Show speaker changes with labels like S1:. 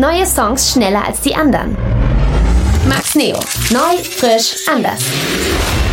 S1: Neue Songs schneller als die anderen. Max Neo. Neu, frisch, anders.